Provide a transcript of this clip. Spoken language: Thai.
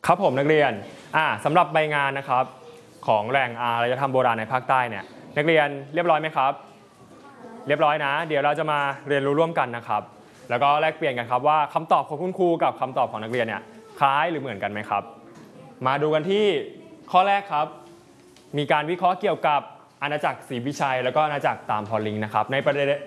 ครับผมนักเรียนสำหรับใบงานนะครับของแหล่งอารยธรรมโบราณในภาคใต้เนี่ยนักเรียนเรียบร้อยไหมครับเรียบร้อยนะเดี๋ยวเราจะมาเรียนรู้ร่วมกันนะครับแล้วก็แลกเปลี่ยนกันครับว่าคำตอบของคุณครูกับคำตอบของนักเรียนเนี่ยคล้ายหรือเหมือนกันไหมครับมาดูกันที่ข้อแรกครับมีการวิเคราะห์เกี่ยวกับอาณาจักรศรีวิชัยแล้วก็อาณาจักรตามพอลิงนะครับในประเด็น